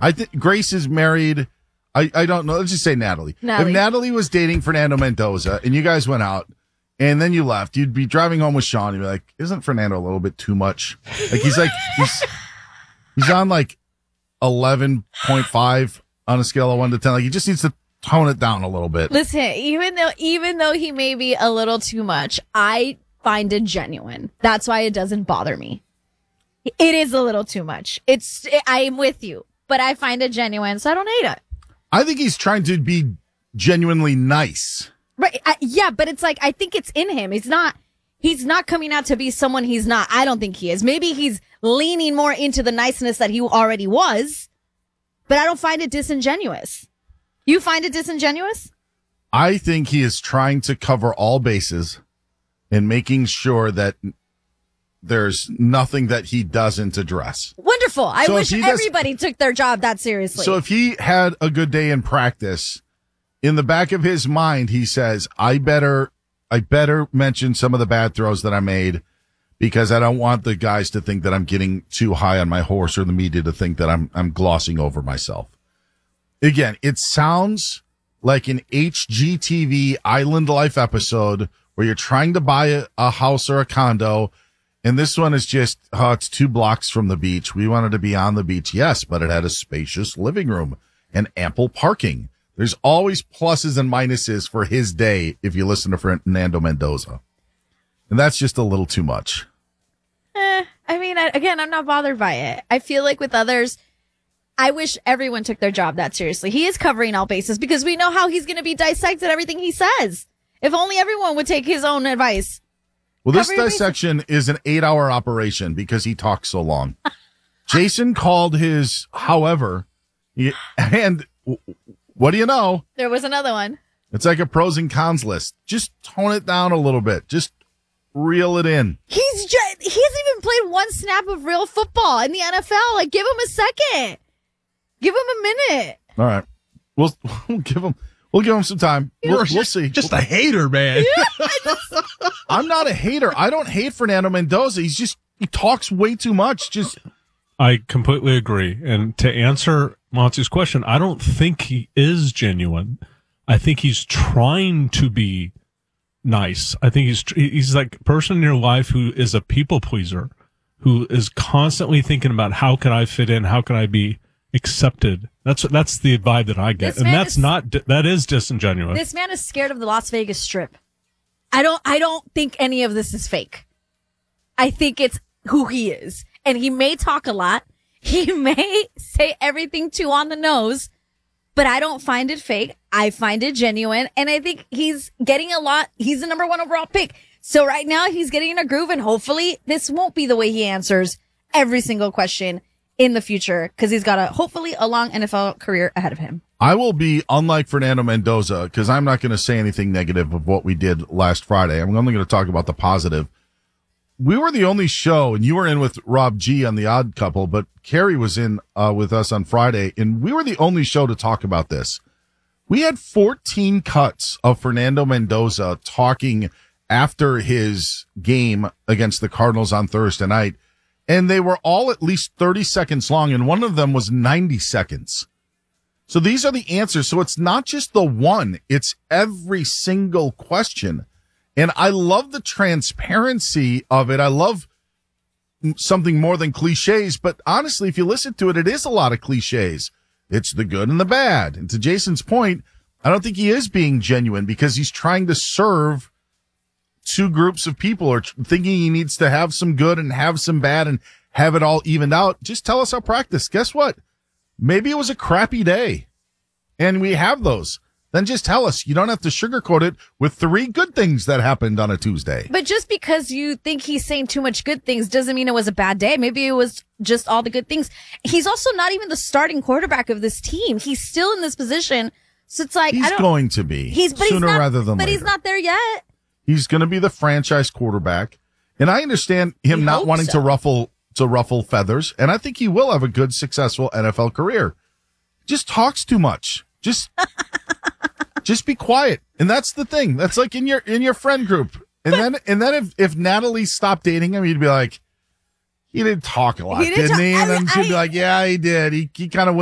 I think Grace is married. I don't know. Let's just say Natalie. If Natalie was dating Fernando Mendoza and you guys went out and then you left, you'd be driving home with Sean. You'd be like, isn't Fernando a little bit too much? He's on 11.5 on a scale of 1 to 10. He just needs to tone it down a little bit. Listen, even though he may be a little too much, I find it genuine. That's why it doesn't bother me. It is a little too much. I am with you, but I find it genuine, so I don't hate it. I think he's trying to be genuinely nice. Right. Yeah, but it's I think it's in him. He's not coming out to be someone he's not. I don't think he is. Maybe he's leaning more into the niceness that he already was, but I don't find it disingenuous. You find it disingenuous? I think he is trying to cover all bases and making sure that there's nothing that he doesn't address. Wonderful. I wish everybody took their job that seriously. So if he had a good day in practice, in the back of his mind, he says, I better mention some of the bad throws that I made because I don't want the guys to think that I'm getting too high on my horse or the media to think that I'm glossing over myself. Again, it sounds like an HGTV Island Life episode where you're trying to buy a house or a condo. And this one is just, it's 2 blocks from the beach. We wanted to be on the beach. Yes, but it had a spacious living room and ample parking. There's always pluses and minuses for his day if you listen to Fernando Mendoza. And that's just a little too much. I'm not bothered by it. I feel like with others, I wish everyone took their job that seriously. He is covering all bases because we know how he's going to be dissected everything he says. If only everyone would take his own advice. Well, this dissection is an 8-hour operation because he talks so long. Jason called his, however, and what do you know? There was another one. It's like a pros and cons list. Just tone it down a little bit. Just reel it in. He hasn't even played one snap of real football in the NFL. Give him a second. Give him a minute. All right. We'll give him some time. We'll see. Just a hater, man. Yeah, I'm not a hater. I don't hate Fernando Mendoza. He talks way too much. I completely agree. And to answer Monty's question, I don't think he is genuine. I think he's trying to be nice. I think he's like a person in your life who is a people pleaser, who is constantly thinking about how can I fit in? How can I be accepted? That's the vibe that I get. And that is disingenuous. This man is scared of the Las Vegas Strip. I don't think any of this is fake. I think it's who he is. And he may talk a lot. He may say everything too on the nose, but I don't find it fake. I find it genuine. And I think he's getting a lot. He's the number 1 overall pick. So right now he's getting in a groove, and hopefully this won't be the way he answers every single question in the future, because he's got hopefully a long NFL career ahead of him. I will be unlike Fernando Mendoza because I'm not going to say anything negative of what we did last Friday. I'm only going to talk about the positive. We were the only show, and you were in with Rob G on The Odd Couple, but Carrie was in with us on Friday, and we were the only show to talk about this. We had 14 cuts of Fernando Mendoza talking after his game against the Cardinals on Thursday night, and they were all at least 30 seconds long, and one of them was 90 seconds. So these are the answers. So it's not just the one, it's every single question. And I love the transparency of it. I love something more than cliches, but honestly, if you listen to it, it is a lot of cliches. It's the good and the bad. And to Jason's point, I don't think he is being genuine because he's trying to serve 2 groups of people, or thinking he needs to have some good and have some bad and have it all evened out. Just tell us how practice. Guess what? Maybe it was a crappy day, and we have those. Then just tell us. You don't have to sugarcoat it with 3 good things that happened on a Tuesday. But just because you think he's saying too much good things doesn't mean it was a bad day. Maybe it was just all the good things. He's also not even the starting quarterback of this team. He's still in this position. So it's like, he's going to be sooner rather than later. But he's not there yet. He's going to be the franchise quarterback. And I understand him not wanting to ruffle feathers. And I think he will have a good, successful NFL career. Just talks too much. Just be quiet. And that's the thing. That's like in your friend group. And then if Natalie stopped dating him, you'd be like, he didn't talk a lot, didn't he? And then she'd be like, yeah, he did. He kind of